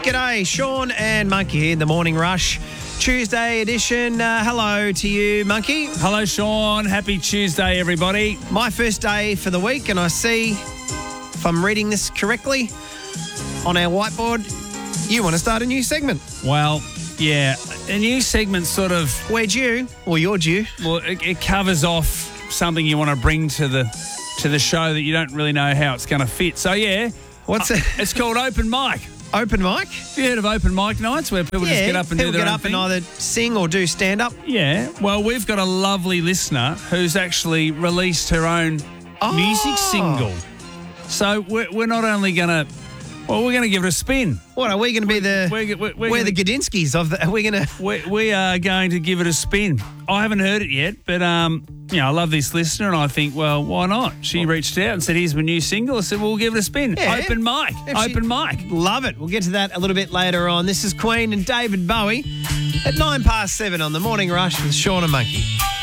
G'day, Sean and Monkey here in the Morning Rush. Tuesday edition. Hello to you, Monkey. Hello, Sean. Happy Tuesday, everybody. My first day for the week, and I see, if I'm reading this correctly, on our whiteboard, you want to start a new segment. Well, yeah, a new segment sort of... We're due, or you're due. Well, it covers off something you want to bring to the show that you don't really know how it's going to fit. So, yeah. What's it? It's called Open Mic. Open mic? Have you heard of open mic nights where people just get up and do their own thing? and either sing or do stand-up. Yeah. Well, we've got a lovely listener who's actually released her own music single. So we're not only going to... Well, we're going to give it a spin. What, are we going to be the... We're the Godinskis of the... Are we going to... We are going to give it a spin. I haven't heard it yet, but, I love this listener, and I think, well, why not? She reached out and said, here's my new single. I said, well, we'll give it a spin. Yeah. Open mic. Open mic. Love it. We'll get to that a little bit later on. This is Queen and David Bowie at 7:09 on the Morning Rush with Sean and Monkey.